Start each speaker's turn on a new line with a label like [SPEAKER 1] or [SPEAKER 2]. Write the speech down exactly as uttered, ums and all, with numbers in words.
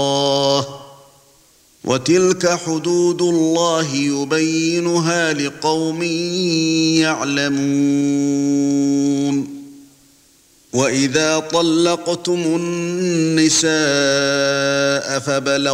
[SPEAKER 1] وَتِلْكَ حُدُودُ اللَّهِ يُبَيِّنُهَا لِقَوْمٍ يَعْلَمُونَ وَإِذَا طَلَّقْتُمُ النِّسَاءَ فَبَلَغْنَ